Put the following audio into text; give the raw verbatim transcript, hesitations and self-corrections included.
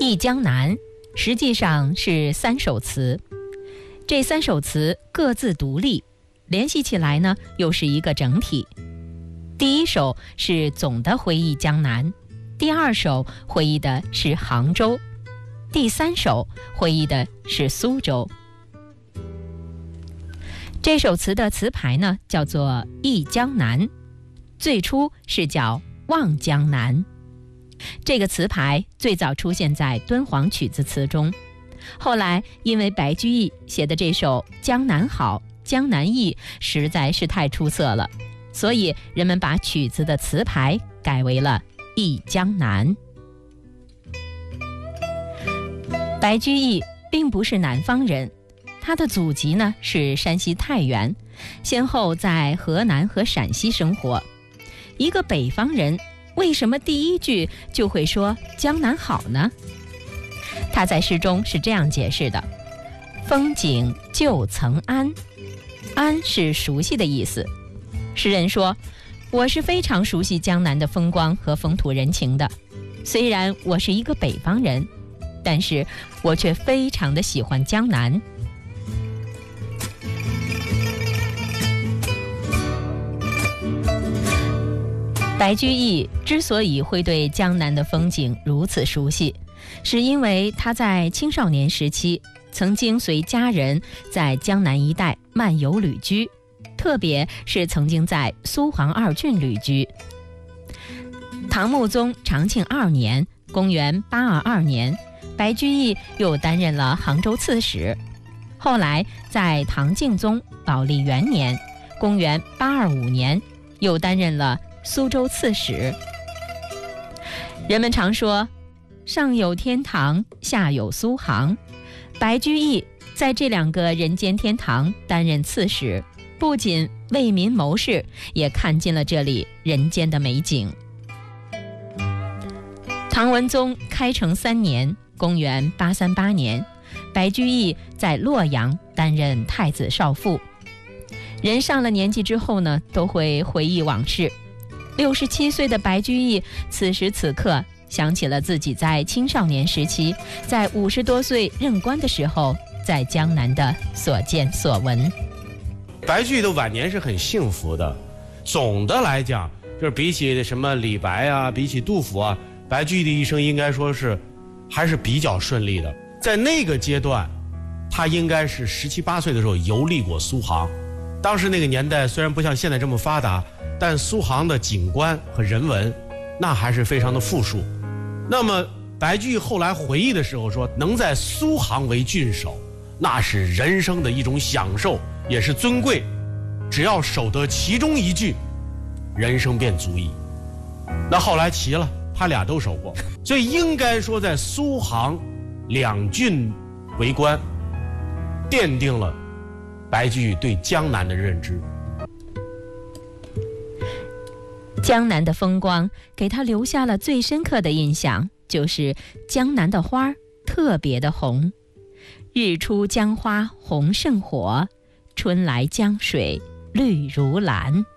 忆江南实际上是三首词，这三首词各自独立，联系起来呢又是一个整体。第一首是总的回忆江南，第二首回忆的是杭州，第三首回忆的是苏州。这首词的词牌呢叫做忆江南，最初是叫望江南。这个词牌最早出现在敦煌曲子词中，后来因为白居易写的这首《江南好》《江南忆》实在是太出色了，所以人们把曲子的词牌改为了忆江南。白居易并不是南方人，他的祖籍呢是山西太原，先后在河南和陕西生活。一个北方人为什么第一句就会说江南好呢？他在诗中是这样解释的：风景旧曾谙，谙是熟悉的意思。诗人说，我是非常熟悉江南的风光和风土人情的，虽然我是一个北方人，但是我却非常的喜欢江南。白居易之所以会对江南的风景如此熟悉，是因为他在青少年时期曾经随家人在江南一带漫游旅居，特别是曾经在苏杭二郡旅居。唐穆宗长庆二年公元八二二年，白居易又担任了杭州刺史，后来在唐敬宗宝历元年公元八二五年又担任了苏州刺史。人们常说上有天堂，下有苏杭，白居易在这两个人间天堂担任刺史，不仅为民谋事，也看尽了这里人间的美景。唐文宗开成三年公元八三八年，白居易在洛阳担任太子少傅。人上了年纪之后呢，都会回忆往事。六十七岁的白居易此时此刻想起了自己在青少年时期，在五十多岁任官的时候，在江南的所见所闻。 白居易的晚年是很幸福的，总的来讲，就是比起什么李白啊，比起杜甫啊，白居易的一生应该说是还是比较顺利的。在那个阶段，他应该是十七八岁的时候游历过苏杭。当时那个年代虽然不像现在这么发达，但苏杭的景观和人文那还是非常的富庶。那么白居易后来回忆的时候说，能在苏杭为郡守，那是人生的一种享受，也是尊贵，只要守得其中一郡，人生便足矣。那后来齐了，他俩都守过，所以应该说在苏杭两郡为官，奠定了白居易对江南的认知。 江南的风光给他留下了最深刻的印象，就是江南的花特别的红。日出江花红胜火，春来江水绿如蓝。